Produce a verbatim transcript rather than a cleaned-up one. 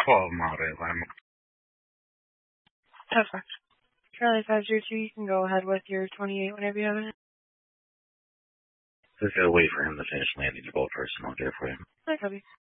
twelve mile day line. Perfect. Charlie five zero two, you can go ahead with your twenty-eight whenever you have it. Just gotta wait for him to finish landing the bolt first, and I'll get it for you. Hi, copy.